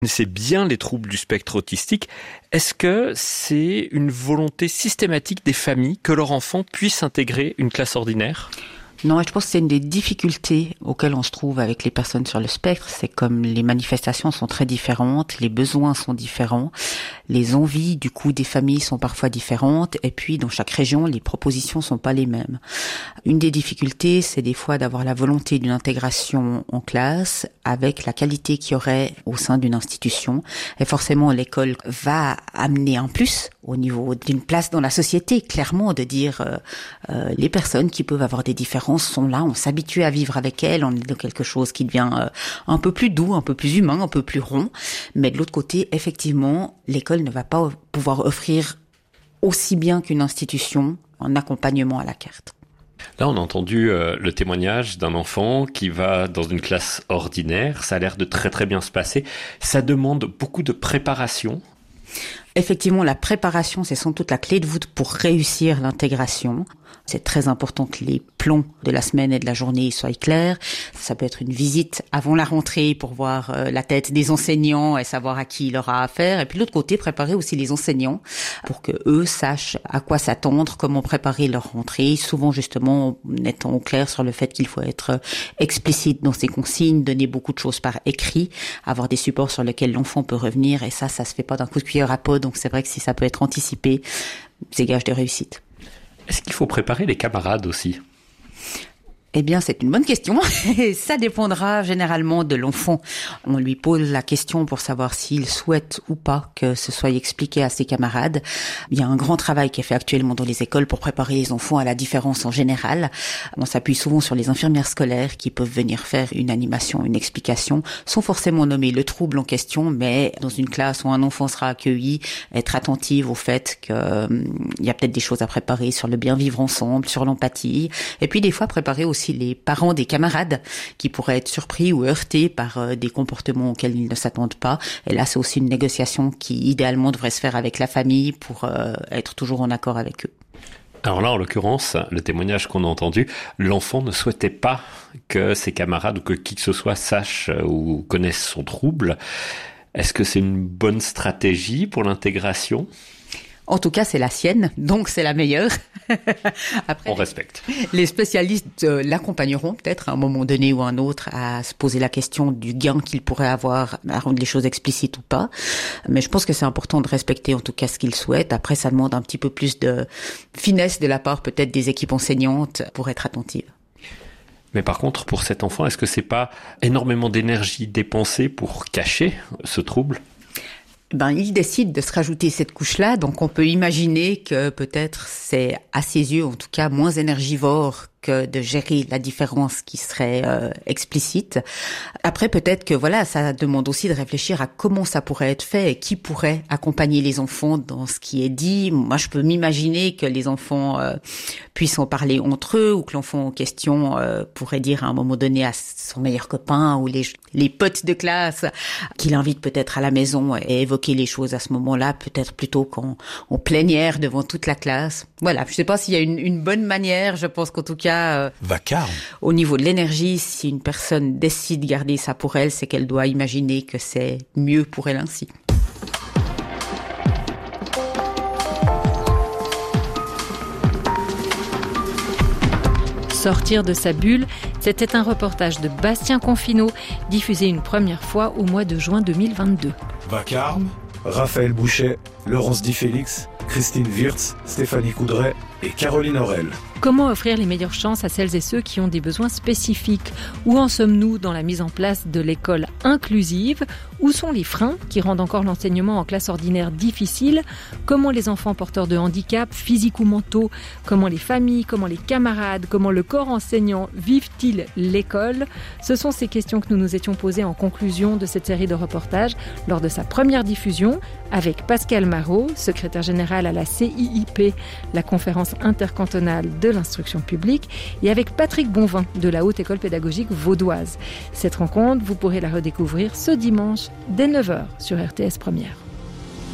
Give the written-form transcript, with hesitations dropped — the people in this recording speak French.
C'est bien les troubles du spectre autistique. Est-ce que c'est une volonté systématique des familles que leur enfant puisse intégrer une classe ordinaire ? Non, je pense que c'est une des difficultés auxquelles on se trouve avec les personnes sur le spectre. C'est comme les manifestations sont très différentes, les besoins sont différents, les envies du coup des familles sont parfois différentes, et puis dans chaque région, les propositions sont pas les mêmes. Une des difficultés, c'est des fois d'avoir la volonté d'une intégration en classe avec la qualité qu'il y aurait au sein d'une institution. Et forcément, l'école va amener un plus au niveau d'une place dans la société, clairement, de dire les personnes qui peuvent avoir des différences sont là, on s'habitue à vivre avec elles, on est dans quelque chose qui devient un peu plus doux, un peu plus humain, un peu plus rond. Mais de l'autre côté, effectivement, l'école ne va pas pouvoir offrir aussi bien qu'une institution un accompagnement à la carte. Là, on a entendu le témoignage d'un enfant qui va dans une classe ordinaire. Ça a l'air de très très bien se passer. Ça demande beaucoup de préparation. Effectivement, la préparation, c'est sans doute la clé de voûte pour réussir l'intégration. C'est très important que les plans de la semaine et de la journée soient clairs. Ça peut être une visite avant la rentrée pour voir la tête des enseignants et savoir à qui il aura affaire. Et puis de l'autre côté, préparer aussi les enseignants pour que eux sachent à quoi s'attendre, comment préparer leur rentrée. Souvent, justement, en étant au clair sur le fait qu'il faut être explicite dans ses consignes, donner beaucoup de choses par écrit, avoir des supports sur lesquels l'enfant peut revenir. Et ça se fait pas d'un coup de cuillère à peau. Donc c'est vrai que si ça peut être anticipé, c'est gage de réussite. Est-ce qu'il faut préparer les camarades aussi ? Eh bien, c'est une bonne question. Ça dépendra généralement de l'enfant. On lui pose la question pour savoir s'il souhaite ou pas que ce soit expliqué à ses camarades. Il y a un grand travail qui est fait actuellement dans les écoles pour préparer les enfants à la différence en général. On s'appuie souvent sur les infirmières scolaires qui peuvent venir faire une animation, une explication, sans forcément nommer le trouble en question, mais dans une classe où un enfant sera accueilli, être attentive au fait qu'il y a peut-être des choses à préparer sur le bien vivre ensemble, sur l'empathie, et puis des fois préparer aussi les parents des camarades qui pourraient être surpris ou heurtés par des comportements auxquels ils ne s'attendent pas. Et là, c'est aussi une négociation qui, idéalement, devrait se faire avec la famille pour être toujours en accord avec eux. Alors là, en l'occurrence, le témoignage qu'on a entendu, l'enfant ne souhaitait pas que ses camarades ou que qui que ce soit sache ou connaisse son trouble. Est-ce que c'est une bonne stratégie pour l'intégration ? En tout cas, c'est la sienne, donc c'est la meilleure. Après, on respecte. Les spécialistes l'accompagneront peut-être à un moment donné ou à un autre à se poser la question du gain qu'il pourrait avoir à rendre les choses explicites ou pas. Mais je pense que c'est important de respecter en tout cas ce qu'il souhaite. Après, ça demande un petit peu plus de finesse de la part peut-être des équipes enseignantes pour être attentives. Mais par contre, pour cet enfant, est-ce que c'est pas énormément d'énergie dépensée pour cacher ce trouble ? Il décide de se rajouter cette couche-là, donc on peut imaginer que peut-être c'est à ses yeux, en tout cas, moins énergivore que de gérer la différence qui serait explicite. Après, peut-être que ça demande aussi de réfléchir à comment ça pourrait être fait et qui pourrait accompagner les enfants dans ce qui est dit. Moi, je peux m'imaginer que les enfants puissent en parler entre eux ou que l'enfant en question pourrait dire à un moment donné à son meilleur copain ou les potes de classe qu'il invite peut-être à la maison et évoquer les choses à ce moment-là, peut-être plutôt qu'en plénière devant toute la classe. Voilà, je sais pas s'il y a une bonne manière, je pense qu'en tout cas Vacarme. Au niveau de l'énergie, si une personne décide de garder ça pour elle, c'est qu'elle doit imaginer que c'est mieux pour elle ainsi. Sortir de sa bulle, c'était un reportage de Bastien Confineau, diffusé une première fois au mois de juin 2022. Vacarme, Raphaël Bouchet, Laurence Di Félix, Christine Wirtz, Stéphanie Coudray et Caroline Aurel. Comment offrir les meilleures chances à celles et ceux qui ont des besoins spécifiques ? Où en sommes-nous dans la mise en place de l'école inclusive ? Où sont les freins qui rendent encore l'enseignement en classe ordinaire difficile ? Comment les enfants porteurs de handicap, physiques ou mentaux ? Comment les familles ? Comment les camarades ? Comment le corps enseignant vivent-ils l'école ? Ce sont ces questions que nous nous étions posées en conclusion de cette série de reportages lors de sa première diffusion avec Pascal Marot, secrétaire général à la CIIP, la conférence intercantonale de l'instruction publique, et avec Patrick Bonvin de la Haute École Pédagogique Vaudoise. Cette rencontre, vous pourrez la redécouvrir ce dimanche dès 9h sur RTS Première.